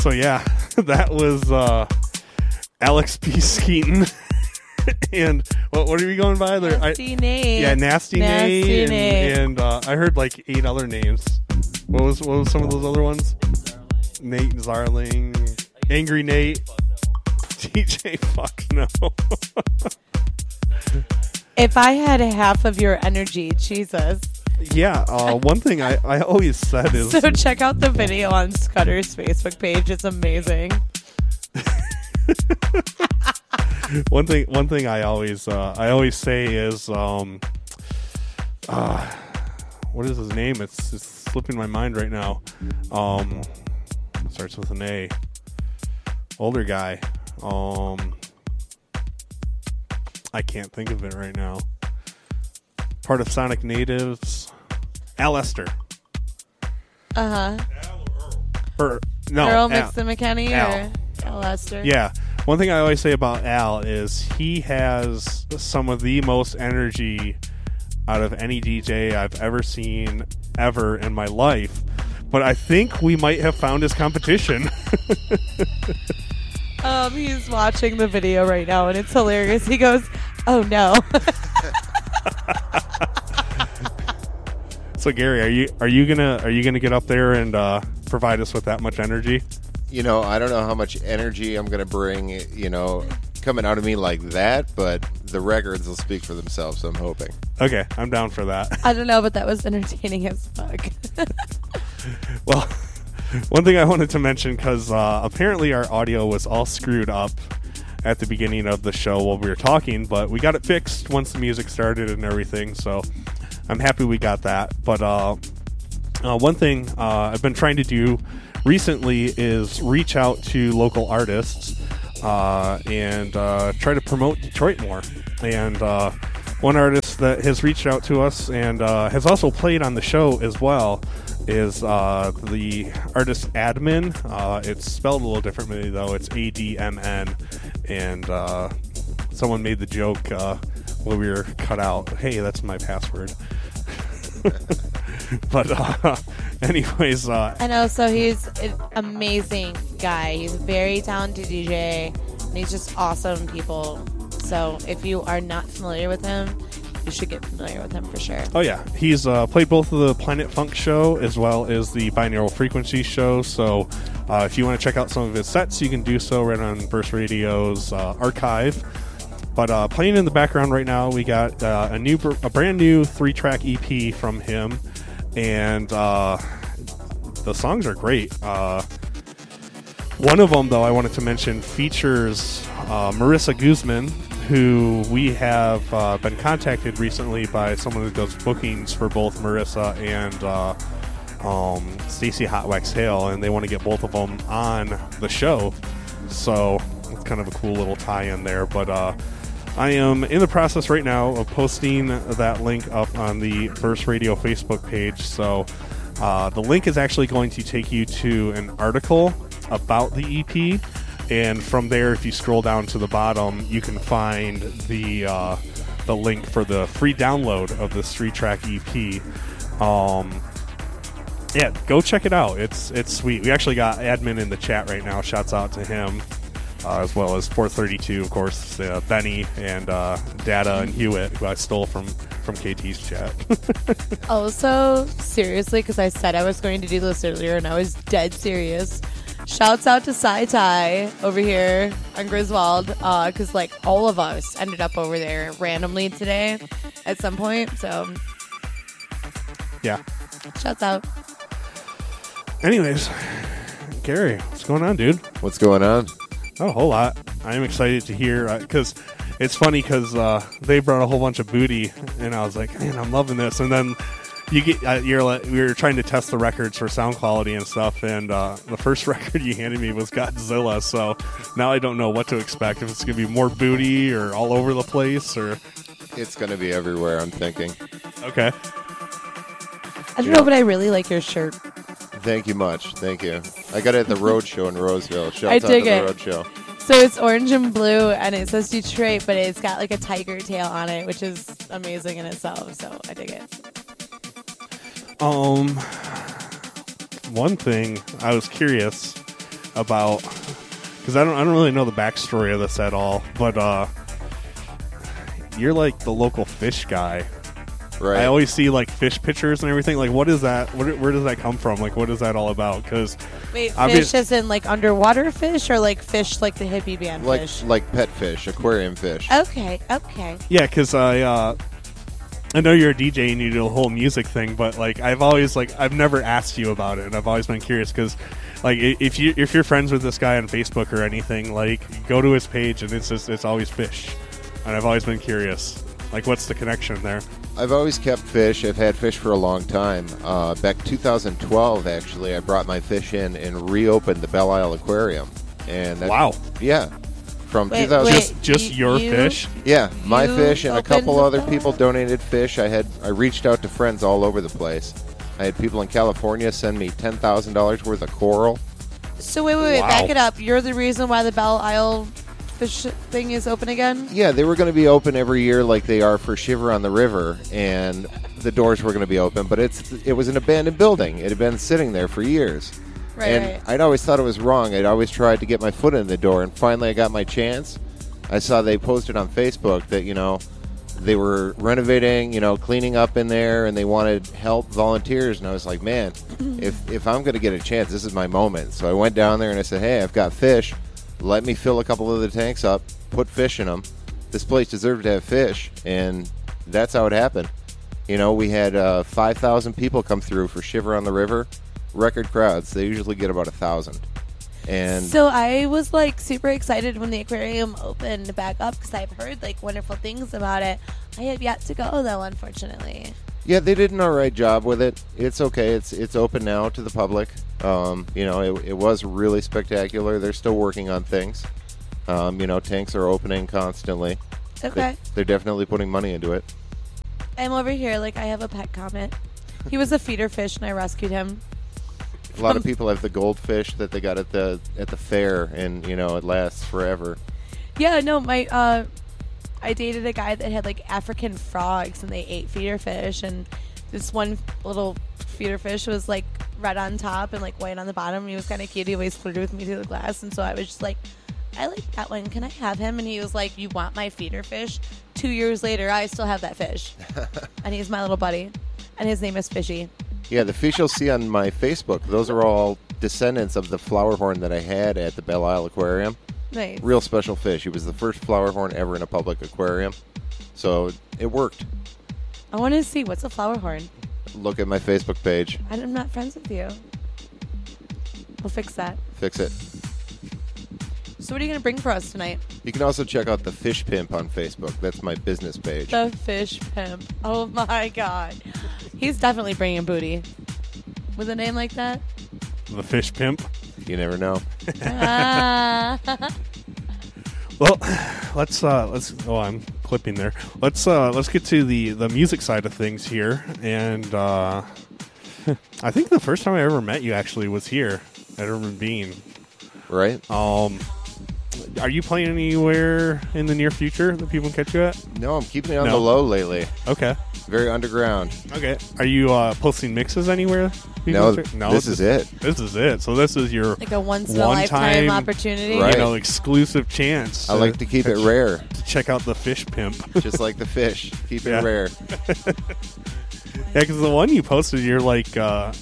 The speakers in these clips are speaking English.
So yeah, that was Alex P. Skeeton. And what are we going by there? Nasty Nate. Yeah, Nasty Nate. Nate. And I heard like 8 other names. What was some of those other ones? Nate Zarling, Angry Nate, DJ Fuck No. If I had half of your energy, Jesus. Yeah, one thing I always said is... So check out the video on Scudder's Facebook page. It's amazing. One thing I always say is what is his name? It's slipping my mind right now. Starts with an A. Older guy. I can't think of it right now. Part of Sonic Natives. Al Lester. Uh-huh. No, Earl Al. Mixon McKenney Al. or Al Lester? Yeah. One thing I always say about Al is he has some of the most energy out of any DJ I've ever seen ever in my life. But I think we might have found his competition. He's watching the video right now, and it's hilarious. He goes, "Oh no!" So Gary, are you gonna get up there and provide us with that much energy? You know, I don't know how much energy I'm gonna bring. Coming out of me like that, but the records will speak for themselves. So I'm hoping. Okay, I'm down for that. I don't know, but that was entertaining as fuck. Well, one thing I wanted to mention, because apparently our audio was all screwed up at the beginning of the show while we were talking, but we got it fixed once the music started and everything, so I'm happy we got that. But one thing I've been trying to do recently is reach out to local artists and try to promote Detroit more. And one artist that has reached out to us and has also played on the show as well is the artist Admin. It's spelled a little differently though. It's ADMN. And someone made the joke when we were cut out, hey, that's my password. But anyways, I know. So he's an amazing guy. He's a very talented DJ, and he's just awesome people. So if you are not familiar with him, you should get familiar with him for sure. Oh yeah, he's played both of the Planet Funk show as well as the Binaural Frequency show. So if you want to check out some of his sets, you can do so right on Burst Radio's archive. But playing in the background right now, we got a brand new 3-track EP from him, and the songs are great. One of them, though, I wanted to mention features Marissa Guzman, who we have been contacted recently by someone who does bookings for both Marissa and Stacey Hot Wax Hale, and they want to get both of them on the show. So it's kind of a cool little tie-in there. But I am in the process right now of posting that link up on the Burst Radio Facebook page. So the link is actually going to take you to an article about the EP. And from there, if you scroll down to the bottom, you can find the link for the free download of this 3-track EP. Yeah, go check it out. It's sweet. We actually got Admin in the chat right now. Shouts out to him, as well as 432, of course, Benny and Data and Hewitt, who I stole from KT's chat. Also, seriously, because I said I was going to do this earlier, and I was dead serious. Shouts out to Sai Tai over here on Griswold, because like all of us ended up over there randomly today at some point. So, Yeah. shouts out. Anyways, Gary, what's going on, dude? What's going on? Not a whole lot. I am excited to hear, because it's funny because they brought a whole bunch of booty, and I was like, man, I'm loving this. And then you get we were trying to test the records for sound quality and stuff, and the first record you handed me was Godzilla, so now I don't know what to expect, if it's going to be more booty or all over the place, or... It's going to be everywhere, I'm thinking. Okay. I don't know, but I really like your shirt. Thank you much. Thank you. I got it at the Road Show in Roseville. Shouts I out to dig the it. Road Show. So it's orange and blue, and it says Detroit, but it's got like a tiger tail on it, which is amazing in itself, so I dig it. One thing I was curious, about, because I don't really know the backstory of this at all, but you're like the local fish guy. Right. I always see like fish pictures and everything. Like, what is that? Where does that come from? Like, what is that all about? Because Wait, fish as in like underwater fish, or like fish like the hippie band fish? Like pet fish, aquarium fish. Okay. yeah, because I know you're a DJ and you do the whole music thing, but like I've never asked you about it, and I've always been curious because like if you're friends with this guy on Facebook or anything, like go to his page and it's always fish, and I've always been curious. Like, what's the connection there? I've always kept fish. I've had fish for a long time. Back 2012, actually, I brought my fish in and reopened the Belle Isle Aquarium. And Wow. Yeah. From Wait, 2000. wait. Just your fish? Yeah, my You fish and a couple opened other the- people donated fish. I reached out to friends all over the place. I had people in California send me $10,000 worth of coral. So wait, Wow. back it up. You're the reason why the Belle Isle fish thing is open again? Yeah, they were going to be open every year like they are for Shiver on the River, and the doors were going to be open, but it was an abandoned building. It had been sitting there for years. Right. I'd always thought it was wrong. I'd always tried to get my foot in the door, and finally I got my chance. I saw they posted on Facebook that, they were renovating, cleaning up in there, and they wanted help, volunteers, and I was like, man, if I'm going to get a chance, this is my moment. So I went down there and I said, hey, I've got fish. Let me fill a couple of the tanks up, put fish in them. This place deserved to have fish, and that's how it happened. We had 5,000 people come through for Shiver on the River. Record crowds. They usually get about 1,000. And So I was like super excited when the aquarium opened back up because I've heard like wonderful things about it. I have yet to go though, unfortunately. yeah, they did an all right job with it. It's okay. It's open now to the public. It was really spectacular. They're still working on things. Tanks are opening constantly. Okay. They're definitely putting money into it. I'm over here like I have a pet comment. He was a feeder fish and I rescued him. A lot of people have the goldfish that they got at the fair, and it lasts forever. Yeah, no, I dated a guy that had like African frogs and they ate feeder fish, and this one little feeder fish was like red on top and like white on the bottom. He was kind of cute. He always flirted with me through the glass, and so I was just like, I like that one. Can I have him? And he was like, you want my feeder fish? 2 years later, I still have that fish. And he's my little buddy. And his name is Fishy. Yeah, the fish you'll see on my Facebook, those are all descendants of the flower horn that I had at the Belle Isle Aquarium. Nice. Real special fish. He was the first flower horn ever in a public aquarium. So it worked. I want to see, what's a flower horn? Look at my Facebook page. I'm not friends with you. We'll fix that. Fix it. So what are you going to bring for us tonight? You can also check out the Fish Pimp on Facebook. That's my business page. The Fish Pimp. Oh my God. He's definitely bringing booty. With a name like that? The fish pimp. You never know. Ah. Well, let's. Oh, I'm clipping there. Let's get to the music side of things here, and I think the first time I ever met you actually was here at Urban Bean. Right? Are you playing anywhere in the near future that people can catch you at? No, I'm keeping it on No. the low lately. Okay. Very underground. Okay. Are you posting mixes anywhere? No, No. this is it. This is it. So this is your Like a once in a One-time- lifetime opportunity. Right. exclusive chance. I like to keep it rare, to check out the Fish Pimp. just like the fish. Keep Yeah. it rare. Yeah, because the one you posted, you're like,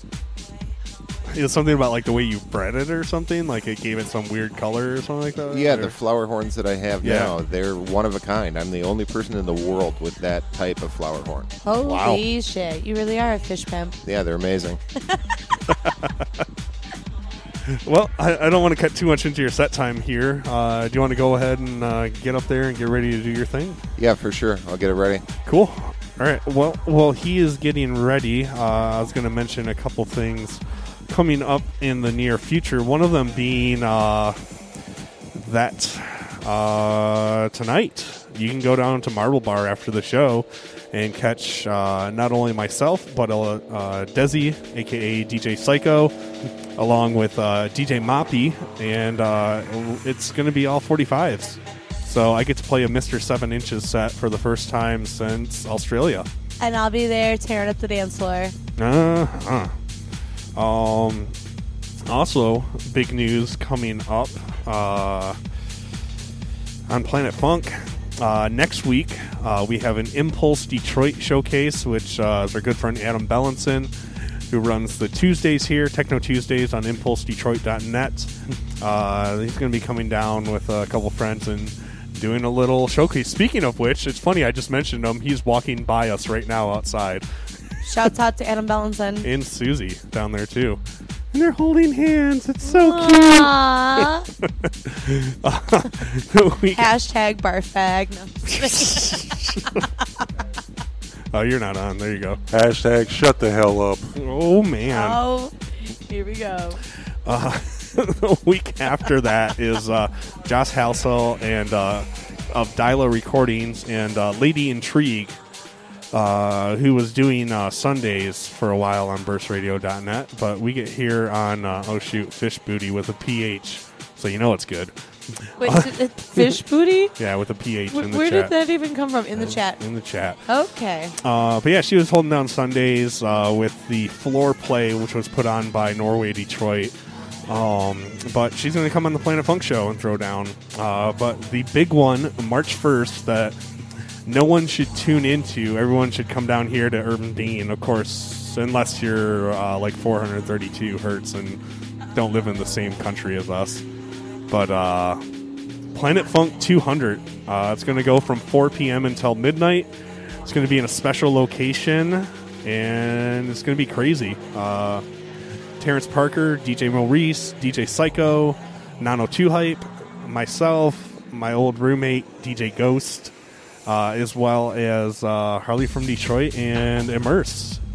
it was something about like the way you bred it or something. Like it gave it some weird color or something like that. Yeah, or- the flower horns that I have Yeah. now, they're one of a kind. I'm the only person in the world with that type of flower horn. Holy shit. You really are a fish pimp. Yeah, they're amazing. Well, I don't want to cut too much into your set time here. Do you want to go ahead and get up there and get ready to do your thing? Yeah, for sure. I'll get it ready. Cool. All right. Well, he is getting ready. I was going to mention a couple things coming up in the near future. One of them being that tonight you can go down to Marble Bar after the show and catch not only myself but Desi, aka DJ Psycho, along with DJ Moppy, and it's going to be all 45s. So I get to play a Mr. 7 Inches set for the first time since Australia. And I'll be there tearing up the dance floor. Also, big news coming up on Planet Funk. Next week, we have an Impulse Detroit showcase, which is our good friend Adam Bellinson, who runs the Tuesdays here, Techno Tuesdays on ImpulseDetroit.net. He's going to be coming down with a couple friends and doing a little showcase. Speaking of which, it's funny, I just mentioned him. He's walking by us right now outside. Shouts out to Adam Bellinson. And Susie down there, too. And they're holding hands. It's so cute. Hashtag barf bag. No. Oh, you're not on. There you go. Hashtag shut the hell up. Oh, man. Oh, here we go. The week after that is Josh Halsell and of Dyla Recordings and Lady Intrigue, who was doing Sundays for a while on burstradio.net. But we get here on, Fish Booty with a PH, so you know it's good. Wait, Fish Booty? Yeah, with a PH in the Where chat. did that even come from? In the chat? In the chat. Okay. But yeah, she was holding down Sundays with the floor play, which was put on by Norway Detroit. But she's going to come on the Planet Funk show and throw down. But the big one, March 1st, that no one should tune into. Everyone should come down here to Urban Dean, of course, unless you're like 432 hertz and don't live in the same country as us. But Planet Funk 200, it's going to go from 4 p.m. until midnight. It's going to be in a special location, and it's going to be crazy. Terrence Parker, DJ Maurice, DJ Psycho, Nano2 Hype, myself, my old roommate, DJ Ghost, as well as Harley from Detroit and Immerse.